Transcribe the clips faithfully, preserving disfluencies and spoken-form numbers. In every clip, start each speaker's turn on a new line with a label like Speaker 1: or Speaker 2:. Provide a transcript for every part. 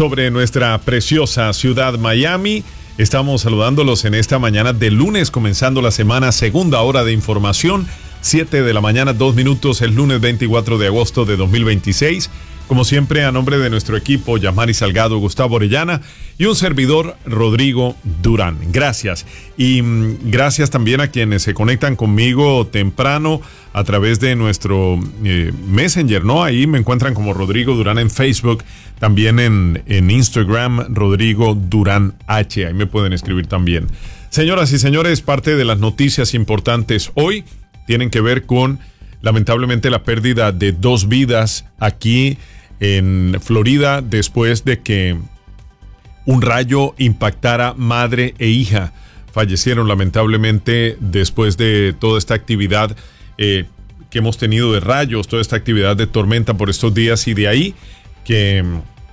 Speaker 1: sobre nuestra preciosa ciudad Miami. Estamos saludándolos en esta mañana de lunes, comenzando la semana, segunda hora de información, siete de la mañana, dos minutos, el lunes veinticuatro de agosto de dos mil veintiséis. Como siempre, a nombre de nuestro equipo, Yamari Salgado, Gustavo Orellana y un servidor, Rodrigo Durán. Gracias. Y mmm, gracias también a quienes se conectan conmigo temprano a través de nuestro eh, Messenger, ¿no? Ahí me encuentran como Rodrigo Durán en Facebook, también en, en Instagram, Rodrigo Durán H. Ahí me pueden escribir también. Señoras y señores, parte de las noticias importantes hoy tienen que ver con, lamentablemente, la pérdida de dos vidas aquí en Florida después de que un rayo impactara madre e hija. Fallecieron lamentablemente después de toda esta actividad eh, que hemos tenido de rayos, toda esta actividad de tormenta por estos días, y de ahí que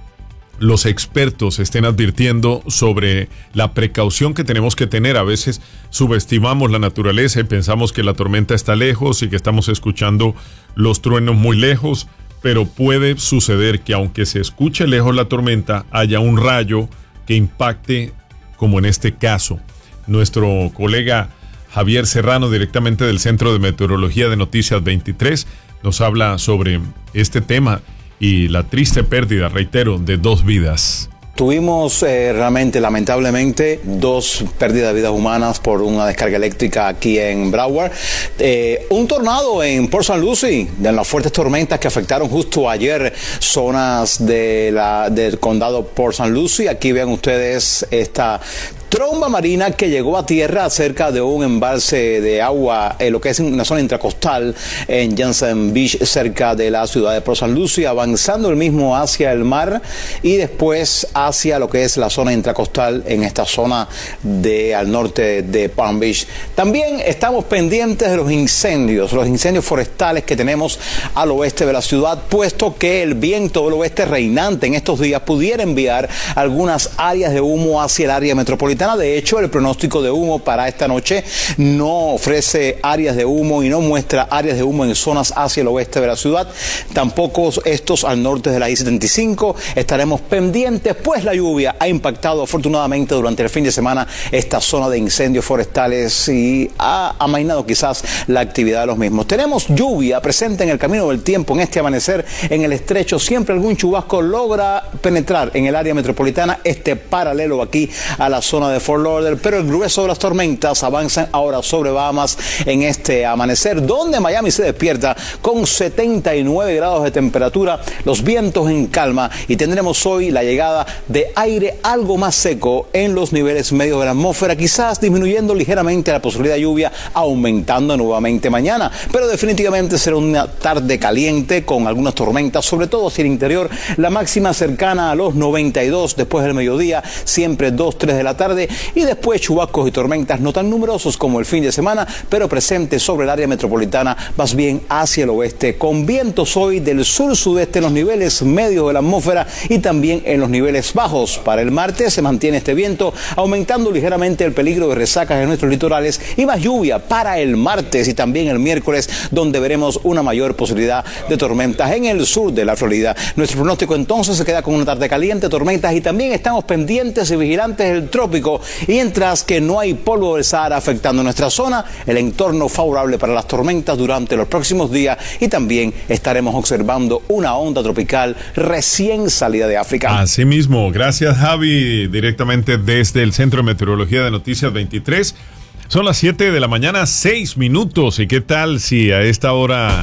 Speaker 1: los expertos estén advirtiendo sobre la precaución que tenemos que tener. A veces subestimamos la naturaleza y pensamos que la tormenta está lejos y que estamos escuchando los truenos muy lejos, pero puede suceder que aunque se escuche lejos la tormenta, haya un rayo que impacte, como en este caso. Nuestro colega Javier Serrano, directamente del Centro de Meteorología de Noticias veintitrés, nos habla sobre este tema y la triste pérdida, reitero, de dos vidas.
Speaker 2: Tuvimos eh, realmente, lamentablemente, dos pérdidas de vidas humanas por una descarga eléctrica aquí en Broward. Eh, un tornado en Port Saint Lucie, de las fuertes tormentas que afectaron justo ayer zonas de la, del condado Port Saint Lucie. Aquí vean ustedes esta tromba marina que llegó a tierra cerca de un embalse de agua, en lo que es una zona intracostal en Jansen Beach, cerca de la ciudad de Port Saint Lucie, avanzando el mismo hacia el mar y después hacia lo que es la zona intracostal en esta zona de al norte de Palm Beach. También estamos pendientes de los incendios, los incendios forestales que tenemos al oeste de la ciudad, puesto que el viento del oeste reinante en estos días pudiera enviar algunas áreas de humo hacia el área metropolitana. De hecho, el pronóstico de humo para esta noche no ofrece áreas de humo y no muestra áreas de humo en zonas hacia el oeste de la ciudad. Tampoco estos al norte de la I setenta y cinco. Estaremos pendientes, pues la lluvia ha impactado afortunadamente durante el fin de semana esta zona de incendios forestales y ha amainado quizás la actividad de los mismos. Tenemos lluvia presente en el camino del tiempo en este amanecer en el estrecho. Siempre algún chubasco logra penetrar en el área metropolitana, este paralelo aquí a la zona de Fort Lauderdale, pero el grueso de las tormentas avanzan ahora sobre Bahamas en este amanecer, donde Miami se despierta con setenta y nueve grados de temperatura, los vientos en calma, y tendremos hoy la llegada de aire algo más seco en los niveles medios de la atmósfera, quizás disminuyendo ligeramente la posibilidad de lluvia, aumentando nuevamente mañana, pero definitivamente será una tarde caliente con algunas tormentas, sobre todo hacia el interior, la máxima cercana a los noventa y dos después del mediodía, siempre dos, tres de la tarde, y después chubascos y tormentas no tan numerosos como el fin de semana, pero presentes sobre el área metropolitana, más bien hacia el oeste, con vientos hoy del sur-sudeste en los niveles medios de la atmósfera y también en los niveles bajos. Para el martes se mantiene este viento, aumentando ligeramente el peligro de resacas en nuestros litorales y más lluvia para el martes y también el miércoles, donde veremos una mayor posibilidad de tormentas en el sur de la Florida. Nuestro pronóstico entonces se queda con una tarde caliente, tormentas, y también estamos pendientes y vigilantes del trópico. Y mientras que no hay polvo del Sahara afectando nuestra zona, el entorno favorable para las tormentas durante los próximos días, y también estaremos observando una onda tropical recién salida de África.
Speaker 1: Así mismo, gracias Javi, directamente desde el Centro de Meteorología de Noticias veintitrés. Son las siete de la mañana, seis minutos, y qué tal si a esta hora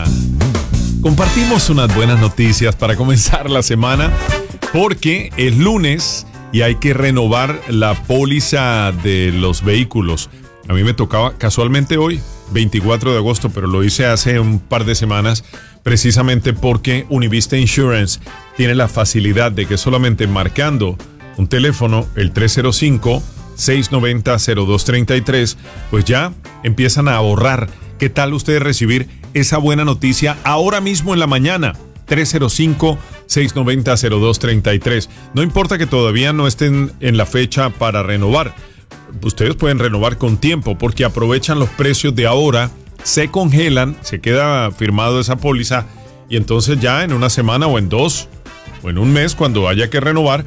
Speaker 1: compartimos unas buenas noticias para comenzar la semana, porque es lunes y hay que renovar la póliza de los vehículos. A mí me tocaba casualmente hoy, veinticuatro de agosto, pero lo hice hace un par de semanas, precisamente porque Univista Insurance tiene la facilidad de que solamente marcando un teléfono, el tres cero cinco, seis nueve cero, cero dos tres tres, pues ya empiezan a ahorrar. ¿Qué tal ustedes recibir esa buena noticia ahora mismo en la mañana? tres cero cinco, seis nueve cero, cero dos tres tres. No importa que todavía no estén en la fecha para renovar. Ustedes pueden renovar con tiempo porque aprovechan los precios de ahora, se congelan, se queda firmado esa póliza y entonces ya en una semana o en dos o en un mes, cuando haya que renovar,